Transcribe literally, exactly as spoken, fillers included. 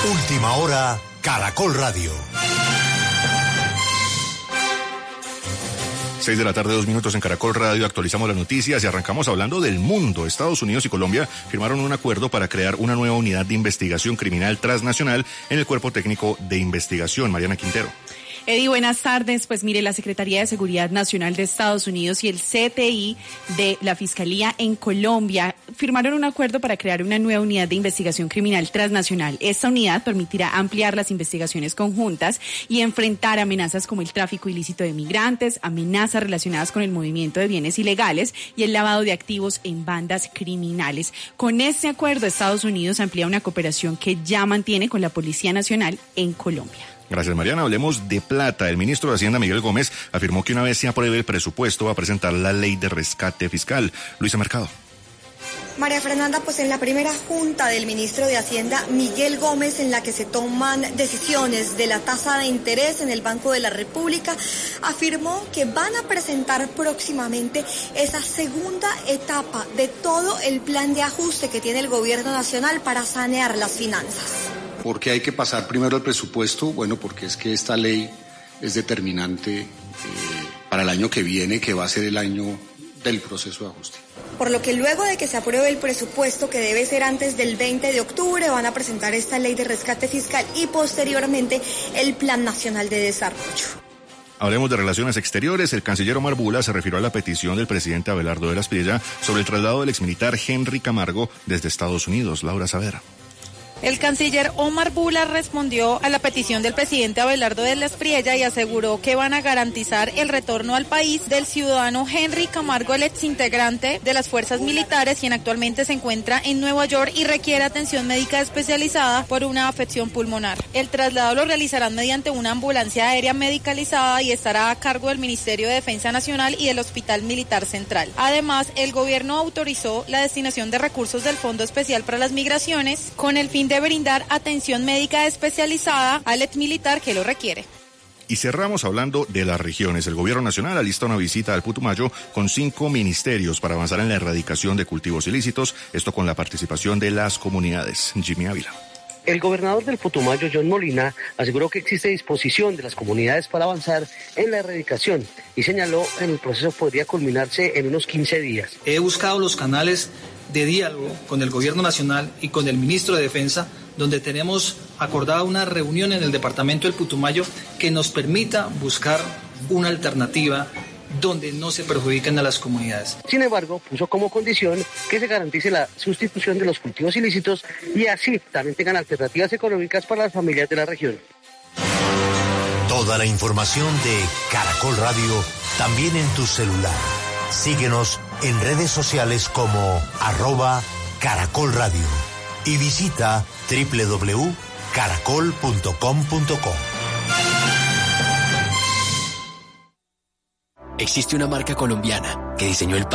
Última hora, Caracol Radio. Seis de la tarde, dos minutos en Caracol Radio. Actualizamos las noticias y arrancamos hablando del mundo. Estados Unidos y Colombia firmaron un acuerdo para crear una nueva unidad de investigación criminal transnacional en el Cuerpo Técnico de Investigación. Mariana Quintero. Eddie, buenas tardes. Pues mire, la Secretaría de Seguridad Nacional de Estados Unidos y el C T I de la Fiscalía en Colombia firmaron un acuerdo para crear una nueva unidad de investigación criminal transnacional. Esta unidad permitirá ampliar las investigaciones conjuntas y enfrentar amenazas como el tráfico ilícito de migrantes, amenazas relacionadas con el movimiento de bienes ilegales y el lavado de activos en bandas criminales. Con este acuerdo, Estados Unidos amplía una cooperación que ya mantiene con la Policía Nacional en Colombia. Gracias, Mariana. Hablemos de plata. El ministro de Hacienda, Miguel Gómez, afirmó que una vez se apruebe el presupuesto va a presentar la ley de rescate fiscal. Luisa Mercado. María Fernanda, pues en la primera junta del ministro de Hacienda, Miguel Gómez, en la que se toman decisiones de la tasa de interés en el Banco de la República, afirmó que van a presentar próximamente esa segunda etapa de todo el plan de ajuste que tiene el gobierno nacional para sanear las finanzas. ¿Por qué hay que pasar primero el presupuesto? Bueno, porque es que esta ley es determinante eh, para el año que viene, que va a ser el año del proceso de ajuste. Por lo que luego de que se apruebe el presupuesto, que debe ser antes del veinte de octubre, van a presentar esta ley de rescate fiscal y posteriormente el Plan Nacional de Desarrollo. Hablemos de relaciones exteriores. El canciller Omar Bula se refirió a la petición del presidente Abelardo de la Espriella sobre el traslado del exmilitar Henry Camargo desde Estados Unidos. Laura Savera. El canciller Omar Bula respondió a la petición del presidente Abelardo de la Espriella y aseguró que van a garantizar el retorno al país del ciudadano Henry Camargo, el exintegrante de las fuerzas militares, quien actualmente se encuentra en Nueva York y requiere atención médica especializada por una afección pulmonar. El traslado lo realizarán mediante una ambulancia aérea medicalizada y estará a cargo del Ministerio de Defensa Nacional y del Hospital Militar Central. Además, el gobierno autorizó la destinación de recursos del Fondo Especial para las Migraciones con el fin de brindar atención médica especializada al exmilitar que lo requiere. Y cerramos hablando de las regiones. El gobierno nacional alista una visita al Putumayo con cinco ministerios para avanzar en la erradicación de cultivos ilícitos, esto con la participación de las comunidades. Jimmy Ávila. El gobernador del Putumayo, John Molina, aseguró que existe disposición de las comunidades para avanzar en la erradicación y señaló que el proceso podría culminarse en unos quince días. He buscado los canales de diálogo con el gobierno nacional y con el ministro de Defensa, donde tenemos acordada una reunión en el departamento del Putumayo que nos permita buscar una alternativa donde no se perjudiquen a las comunidades. Sin embargo, puso como condición que se garantice la sustitución de los cultivos ilícitos y así también tengan alternativas económicas para las familias de la región. Toda la información de Caracol Radio también en tu celular. Síguenos en redes sociales como arroba Caracol Radio y visita doble u doble u doble u punto caracol punto com punto co. Existe una marca colombiana que diseñó el